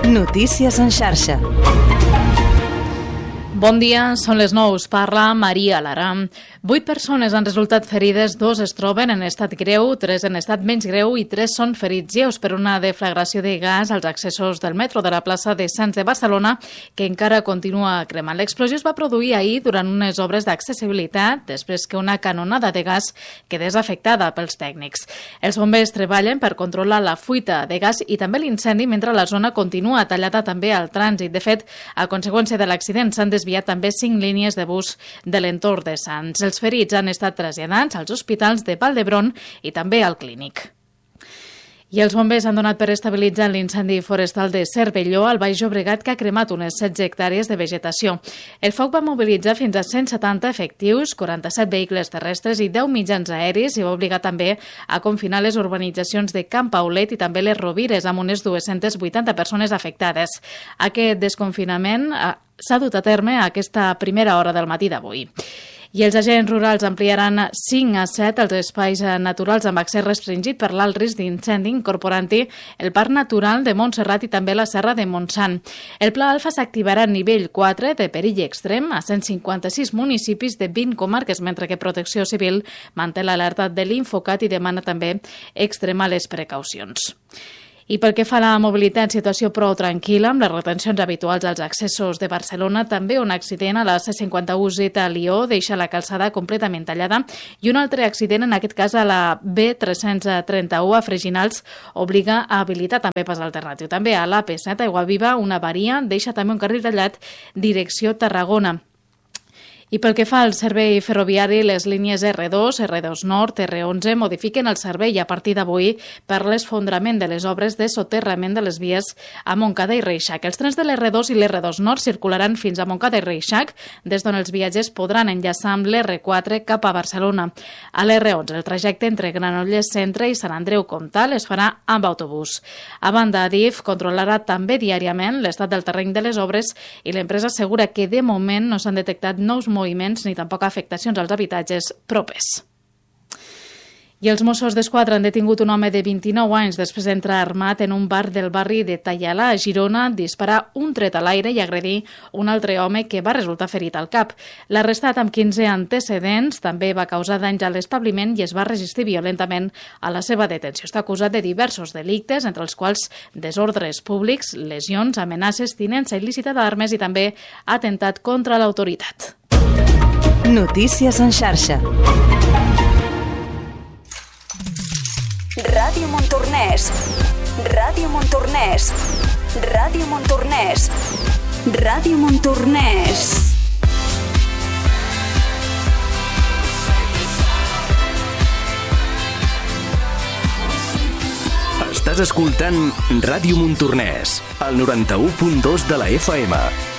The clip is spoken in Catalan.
Notícies en xarxa. Bon dia, són les 9, parla Maria Lara. 8 persones han resultat ferides, 2 es troben en estat greu, 3 en estat menys greu i 3 són ferits lleus per una deflagració de gas als accessos del metro de la plaça de Sants de Barcelona, que encara continua cremant. L'explosió es va produir ahir durant unes obres d'accessibilitat, després que una canonada de gas quedés afectada pels tècnics. Els bombers treballen per controlar la fuita de gas i també l'incendi, mentre la zona continua tallada també al trànsit. De fet, a conseqüència de l'accident s'han desviat també 5 línies de bus de l'entorn de Sants. Els ferits han estat traslladats als hospitals de Vall d'Hebron i també al Clínic. I els bombers han donat per estabilitzar l'incendi forestal de Cervelló al Baix Llobregat, que ha cremat unes 16 hectàrees de vegetació. El foc va mobilitzar fins a 170 efectius, 47 vehicles terrestres i 10 mitjans aeris, i va obligar també a confinar les urbanitzacions de Camp Paulet i també les Rovires, amb unes 280 persones afectades. Aquest desconfinament s'ha dut a terme a aquesta primera hora del matí d'avui. I els agents rurals ampliaran 5 a 7 els espais naturals amb accés restringit per l'alt risc d'incendi, incorporant-hi el Parc Natural de Montserrat i també la Serra de Montsant. El Pla Alfa s'activarà a nivell 4 de perill extrem a 156 municipis de 20 comarques, mentre que Protecció Civil manté l'alerta de l'Infocat i demana també extremar les precaucions. I pel que fa a la mobilitat, situació prou tranquil·la, amb les retencions habituals als accessos de Barcelona, també un accident a la C51Z a Lió deixa la calçada completament tallada i un altre accident, en aquest cas a la B331 a Freginals, obliga a habilitar també pas alternatiu. També a l'AP7 a Aiguaviva, una avaria deixa també un carril tallat direcció Tarragona. I pel que fa al servei ferroviari, les línies R2, R2 Nord, R11 modifiquen el servei a partir d'avui per l'esfondrament de les obres de soterrament de les vies a Montcada i Reixac. Els trens de l'R2 i l'R2 Nord circularan fins a Montcada i Reixac, des d'on els viatgers podran enllaçar amb l'R4 cap a Barcelona. A l'R11, el trajecte entre Granollers Centre i Sant Andreu Comtal es farà amb autobús. A banda, Adif controlarà també diàriament l'estat del terreny de les obres i l'empresa assegura que de moment no s'han detectat nous moviments ni tampoc afectacions als habitatges propers. I els Mossos d'Esquadra han detingut un home de 29 anys després d'entrar armat en un bar del barri de Taialà, a Girona, disparar un tret a l'aire i agredir un altre home que va resultar ferit al cap. L'arrestat, amb 15 antecedents, també va causar danys a l'establiment i es va resistir violentament a la seva detenció. Està acusat de diversos delictes, entre els quals desordres públics, lesions, amenaces, tinença il·lícita d'armes i també atemptat contra l'autoritat. Notícies en xarxa. Ràdio Montornès. Ràdio Montornès. Ràdio Montornès. Ràdio Montornès. Estàs escoltant Ràdio Montornès, al 91.2 de la FM.